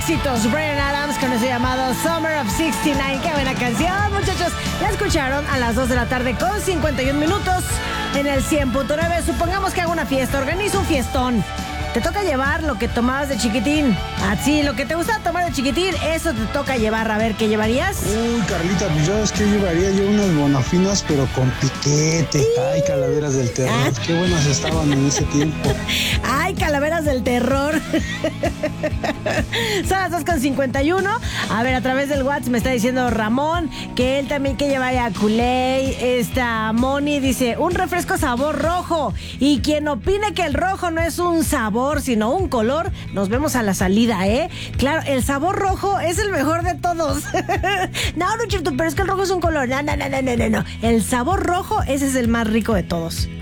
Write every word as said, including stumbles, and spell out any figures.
éxitos. Bryan Adams con ese llamado Summer of sesenta y nueve. Qué buena canción, muchachos. La escucharon a las dos de la tarde con cincuenta y un minutos en el cien punto nueve. Supongamos que hago una fiesta, organizo un fiestón. Te toca llevar lo que tomabas de chiquitín. Así, lo que te gustaba tomar de chiquitín, eso te toca llevar. A ver, ¿qué llevarías? Uy, Carlita, pues ya ves que llevaría yo unas bonafinas, pero con piquete. Sí. Ay, calaveras del terror. Ah. Qué buenas estaban en ese tiempo. Ay, calaveras del terror. Son las dos con cincuenta y uno. A ver, a través del WhatsApp me está diciendo Ramón que él también que llevaría Kool-Aid. Esta Moni dice, un refresco sabor rojo. Y quien opine que el rojo no es un sabor, sino un color, nos vemos a la salida, ¿eh? Claro, el sabor rojo es el mejor de todos. No, no, Chito, pero es que el rojo es un color. No, no, no, no, no, no. El sabor rojo, ese es el más rico de todos.